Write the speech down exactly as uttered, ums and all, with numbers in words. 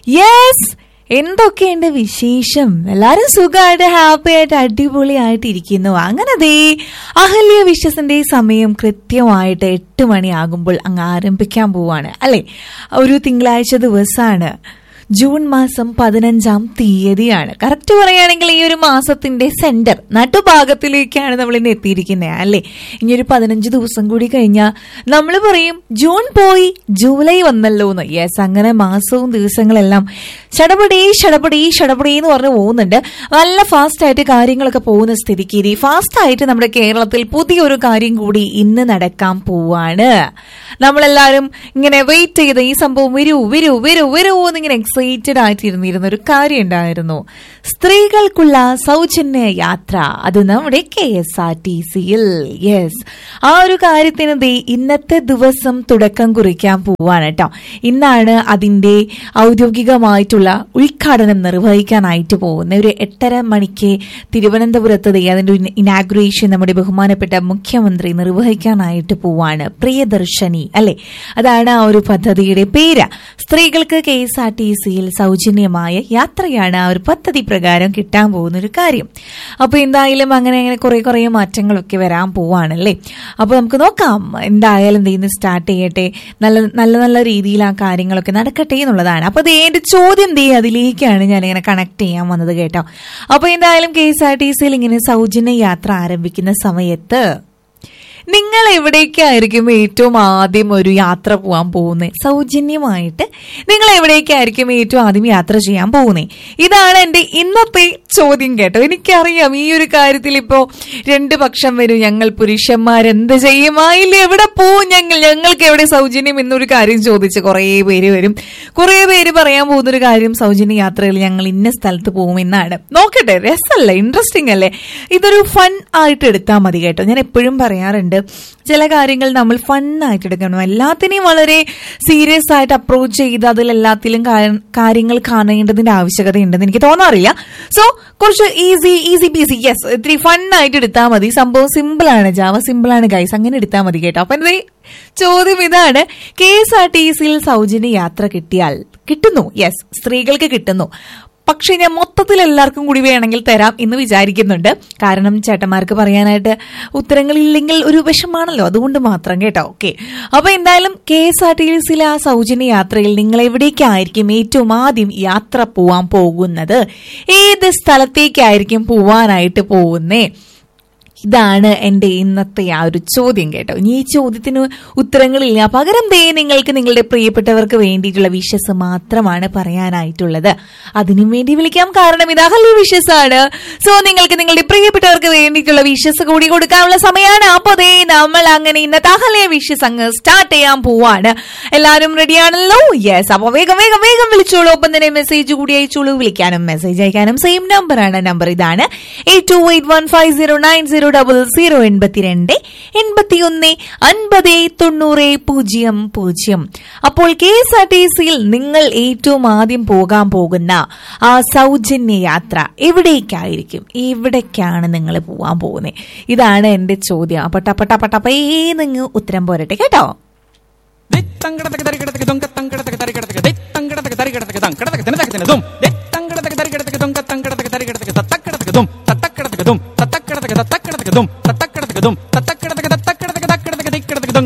Yes, എന്തൊക്കെയുണ്ട് വിശേഷം? എല്ലാരും സുഖമായിട്ട് ഹാപ്പി ആയിട്ട് അടിപൊളിയായിട്ട് ഇരിക്കുന്നു. അങ്ങനെ ദേ അഹല്യ വിശ്വസിന്റെ സമയം കൃത്യമായിട്ട് എട്ട് മണിയാകുമ്പോൾ അങ്ങ് ആരംഭിക്കാൻ പോവാണ് അല്ലെ. ഒരു തിങ്കളാഴ്ച ദിവസമാണ്, ജൂൺ മാസം പതിനഞ്ചാം തീയതിയാണ്. കറക്റ്റ് പറയുകയാണെങ്കിൽ ഈ ഒരു മാസത്തിന്റെ സെന്റർ നടുഭാഗത്തിലേക്കാണ് നമ്മൾ ഇന്ന് എത്തിയിരിക്കുന്നത് അല്ലെ. ഇനി ഒരു പതിനഞ്ച് ദിവസം കൂടി കഴിഞ്ഞാൽ നമ്മൾ പറയും ജൂൺ പോയി ജൂലൈ വന്നല്ലോ എന്ന്. യെസ്, അങ്ങനെ മാസവും ദിവസങ്ങളെല്ലാം ഷടപടേ ഷടപടേ ഷടപടേ എന്ന് പറഞ്ഞ് പോകുന്നുണ്ട്. നല്ല ഫാസ്റ്റ് ആയിട്ട് കാര്യങ്ങളൊക്കെ പോകുന്ന സ്ഥിതിക്ക് ഇനി ഫാസ്റ്റ് ആയിട്ട് നമ്മുടെ കേരളത്തിൽ പുതിയൊരു കാര്യം കൂടി ഇന്ന് നടക്കാൻ പോവാണ്. നമ്മളെല്ലാരും ഇങ്ങനെ വെയിറ്റ് ചെയ്ത് ഈ സംഭവം വരൂ വരൂ വരൂ വരൂ എന്നിങ്ങനെ എക്സൈറ്റഡ് ആയിട്ടിരുന്നിരുന്ന ഒരു കാര്യം ഉണ്ടായിരുന്നു. സ്ത്രീകൾക്കുള്ള സൗജന്യ യാത്ര, അത് നമ്മുടെ കെ എസ് ആർ ടി സിയിൽ. യെസ്, ആ ഒരു കാര്യത്തിന് ദേ ഇന്നത്തെ ദിവസം തുടക്കം കുറിക്കാൻ പോവാണ് കേട്ടോ. ഇന്നാണ് അതിന്റെ ഔദ്യോഗികമായിട്ടുള്ള ഉദ്ഘാടനം നിർവഹിക്കാനായിട്ട് പോകുന്നത്. ഒരു എട്ടര മണിക്ക് തിരുവനന്തപുരത്ത് ദേ അതിന്റെ ഇനാഗുറേഷൻ നമ്മുടെ ബഹുമാനപ്പെട്ട മുഖ്യമന്ത്രി നിർവഹിക്കാനായിട്ട് പോവാണ്. പ്രിയദർശിനി അല്ലെ, അതാണ് ആ ഒരു പദ്ധതിയുടെ പേര്. സ്ത്രീകൾക്ക് കെ എസ് ആർ ടി സിയിൽ സൗജന്യമായ യാത്രയാണ് ആ ഒരു പദ്ധതി പ്രകാരം കിട്ടാൻ പോകുന്ന ഒരു കാര്യം. അപ്പൊ എന്തായാലും അങ്ങനെ അങ്ങനെ കുറെ കുറെ മാറ്റങ്ങളൊക്കെ വരാൻ പോവാണല്ലേ. അപ്പൊ നമുക്ക് നോക്കാം, എന്തായാലും ഇന്ന് സ്റ്റാർട്ട് ചെയ്യട്ടെ, നല്ല നല്ല നല്ല രീതിയിൽ ആ കാര്യങ്ങളൊക്കെ നടക്കട്ടെ എന്നുള്ളതാണ്. അപ്പൊ അത് എന്റെ ചോദ്യം ദേ അതിലേക്കാണ് ഞാനിങ്ങനെ കണക്ട് ചെയ്യാൻ വന്നത് കേട്ടോ. അപ്പൊ എന്തായാലും കെ എസ് ആർ ടി സിയിൽ ഇങ്ങനെ സൗജന്യ യാത്ര ആരംഭിക്കുന്ന സമയത്ത് നിങ്ങൾ എവിടേക്കായിരിക്കും ഏറ്റവും ആദ്യം ഒരു യാത്ര പോകാൻ പോകുന്നത്? സൗജന്യമായിട്ട് നിങ്ങൾ എവിടേക്കായിരിക്കും ഏറ്റവും ആദ്യം യാത്ര ചെയ്യാൻ പോകുന്നത്? ഇതാണ് എന്റെ ഇന്നത്തെ ചോദ്യം കേട്ടോ. എനിക്കറിയാം ഈ ഒരു കാര്യത്തിൽ ഇപ്പോ രണ്ട് പക്ഷം വരും. ഞങ്ങൾ പുരുഷന്മാരെന്ത് ചെയ്യുമായില്ല, എവിടെ പോവും ഞങ്ങൾ, ഞങ്ങൾക്ക് എവിടെ സൗജന്യം എന്നൊരു കാര്യം ചോദിച്ച് കുറെ പേര് വരും. കുറെ പേര് പറയാൻ പോകുന്നൊരു കാര്യം സൗജന്യ യാത്രയിൽ ഞങ്ങൾ ഇന്ന സ്ഥലത്ത് പോകും എന്നാണ്. നോക്കട്ടെ, രസമല്ലേ, ഇൻട്രസ്റ്റിംഗ് അല്ലേ? ഇതൊരു ഫൺ ആയിട്ട് എടുത്താൽ മതി കേട്ടോ. ഞാൻ എപ്പോഴും പറയാറുണ്ട്, ചില കാര്യങ്ങൾ നമ്മൾ ഫണ്ണായിട്ട് എടുക്കണം. എല്ലാത്തിനെയും വളരെ സീരിയസ് ആയിട്ട് അപ്രോച്ച് ചെയ്ത് അതിലെല്ലാത്തിലും കാര്യങ്ങൾ കാണേണ്ടതിന്റെ ആവശ്യകത ഉണ്ടെന്ന് എനിക്ക് തോന്നാറില്ല. സോ കുറച്ച് ഈസി ഈസി പീസി, യെസ്, ഇത്തിരി ഫണ്ണായിട്ട് എടുത്താൽ മതി. സംഭവം സിമ്പിൾ ആണ്, ജാവ സിമ്പിൾ ആണ് ഗൈസ്, അങ്ങനെ എടുത്താൽ മതി കേട്ടോ. അപ്പൊ എന്റെ ചോദ്യം ഇതാണ്, കെ എസ് ആർ ടി സിയിൽ സൗജന്യ യാത്ര കിട്ടിയാൽ, കിട്ടുന്നു, യെസ്, സ്ത്രീകൾക്ക് കിട്ടുന്നു. പക്ഷെ ഞാൻ മൊത്തത്തിൽ എല്ലാവർക്കും കൂടി വേണമെങ്കിൽ തരാം എന്ന് വിചാരിക്കുന്നുണ്ട്. കാരണം ചേട്ടന്മാർക്ക് പറയാനായിട്ട് ഉത്തരങ്ങളില്ലെങ്കിൽ ഒരു വിഷമാണല്ലോ, അതുകൊണ്ട് മാത്രം കേട്ടോ. ഓക്കെ, അപ്പൊ എന്തായാലും കെ എസ് ആർ ടി സിയിലെ ആ സൗജന്യ യാത്രയിൽ നിങ്ങൾ എവിടേക്കായിരിക്കും ഏറ്റവും ആദ്യം യാത്ര പോവാൻ പോകുന്നത്? ഏത് സ്ഥലത്തേക്കായിരിക്കും പോവാനായിട്ട് പോകുന്നേ? ഇതാണ് എന്റെ ഇന്നത്തെ ആ ഒരു ചോദ്യം കേട്ടോ. ഇനി ഈ ചോദ്യത്തിന് ഉത്തരങ്ങളില്ല, പകരം ദേ നിങ്ങൾക്ക് നിങ്ങളുടെ പ്രിയപ്പെട്ടവർക്ക് വേണ്ടിയിട്ടുള്ള വിഷസ് മാത്രമാണ് പറയാനായിട്ടുള്ളത്. അതിനും വേണ്ടി വിളിക്കാം, കാരണം ഇത് അഹല്യ വിഷസ് ആണ്. സോ നിങ്ങൾക്ക് നിങ്ങളുടെ പ്രിയപ്പെട്ടവർക്ക് വേണ്ടിയിട്ടുള്ള വിഷസ് കൂടി കൊടുക്കാനുള്ള സമയമാണ്. അപ്പൊ ദേ നമ്മൾ അങ്ങനെ ഇന്നത്തെ അഹല്യ വിഷസ് അങ്ങ് സ്റ്റാർട്ട് ചെയ്യാൻ പോവാണ്. എല്ലാവരും റെഡിയാണല്ലോ? യെസ്, അപ്പൊ വേഗം വേഗം വേഗം വിളിച്ചോളൂ. ഒപ്പം തന്നെ മെസ്സേജ് കൂടി അയച്ചോളൂ. വിളിക്കാനും മെസ്സേജ് അയക്കാനും സെയിം നമ്പർ ആണ്. നമ്പർ ഇതാണ് eight to eight one five zero nine zero double zero എൺപത്തിരണ്ട് എൺപത്തി ഒന്ന് അൻപത് തൊണ്ണൂറ് പൂജ്യം പൂജ്യം. അപ്പോൾ കെ എസ് ആർ ടി സിയിൽ നിങ്ങൾ ഏറ്റവും ആദ്യം പോകാൻ പോകുന്ന ആ സൗജന്യ യാത്ര എവിടേക്കായിരിക്കും? എവിടേക്കാണ് നിങ്ങൾ പോവാൻ പോകുന്നത്? ഇതാണ് എന്റെ ചോദ്യം. പട്ട പട്ട പട്ടപ്പേ നിങ്ങൾ ഉത്തരം പോരട്ടെ കേട്ടോ. Dum